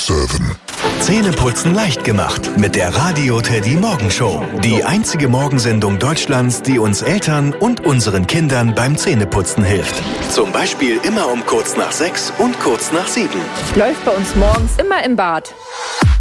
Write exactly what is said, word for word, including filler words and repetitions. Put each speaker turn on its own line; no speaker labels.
sieben.
Zähneputzen leicht gemacht mit der Radio Teddy Morgenshow. Die einzige Morgensendung Deutschlands, die uns Eltern und unseren Kindern beim Zähneputzen hilft. Zum Beispiel immer um kurz nach sechs und kurz nach sieben.
Läuft bei uns morgens immer im Bad.